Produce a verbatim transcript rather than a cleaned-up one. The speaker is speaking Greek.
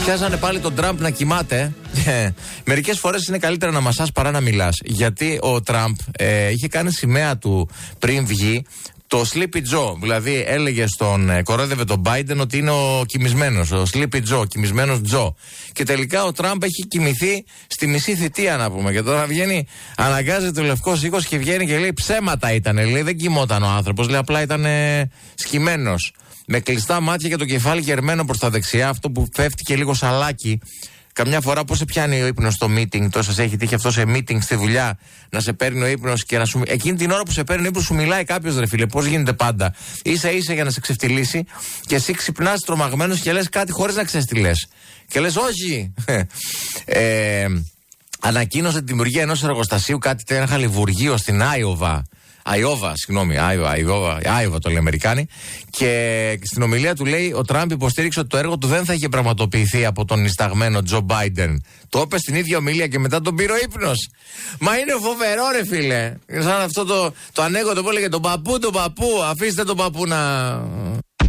Πιάσανε πάλι τον Τραμπ να κοιμάται. Μερικές φορές είναι καλύτερα να μασάς παρά να μιλάς. Γιατί ο Τραμπ ε, είχε κάνει σημαία του πριν βγει το Sleepy Joe. Δηλαδή έλεγε στον, ε, κορόιδευε τον Biden ότι είναι ο κοιμισμένος, ο Sleepy Joe, ο κοιμισμένος Τζο. Και τελικά ο Τραμπ έχει κοιμηθεί στη μισή θητεία, να πούμε. Και τώρα βγαίνει, αναγκάζεται ο Λευκός Οίκος και βγαίνει και λέει ψέματα ήταν. Λέει δεν κοιμόταν ο άνθρωπος, λέει απλά ήταν ε, σκυμμένος. Με κλειστά μάτια και το κεφάλι γερμένο προς τα δεξιά, αυτό που πέφτει και λίγο σαλάκι. Καμιά φορά πώς σε πιάνει ο ύπνος στο meeting, τόσο σε έχει τύχει αυτό σε meeting στη δουλειά, να σε παίρνει ο ύπνος και να σου. Εκείνη την ώρα που σε παίρνει ο ύπνος σου μιλάει κάποιος, ρε φίλε. Πώς γίνεται πάντα. Ίσα ίσα για να σε ξεφτυλίσει και εσύ ξυπνάς τρομαγμένος και λες κάτι χωρίς να ξέρεις τι λες. Και λες όχι. ε, ανακοίνωσε τη δημιουργία ενός εργοστασίου, κάτι ένα χαλιβουργείο στην Άιοβα. Αϊόβα, συγγνώμη, Αϊόβα, Αϊόβα το λέει Αμερικάνοι. Και στην ομιλία του λέει: ο Τραμπ υποστήριξε ότι το έργο του δεν θα είχε πραγματοποιηθεί από τον νησταγμένο Τζο Μπάιντεν. Το είπε στην ίδια ομιλία και μετά τον πήρε ο ύπνος. Μα είναι φοβερό, ρε φίλε. Σαν αυτό το, το ανέκδοτο που έλεγε τον παππού, τον παππού. Αφήστε τον παππού να.